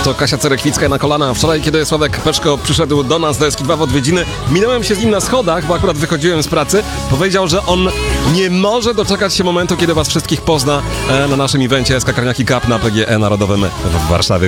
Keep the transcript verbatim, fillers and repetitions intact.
To Kasia Cerekwicka na kolana. Wczoraj, kiedy Sławek Peszko przyszedł do nas do S K dwa w odwiedziny, minąłem się z nim na schodach, bo akurat wychodziłem z pracy. Powiedział, że on nie może doczekać się momentu, kiedy was wszystkich pozna na naszym evencie S K Karniaki Cup na P G E Narodowym w Warszawie.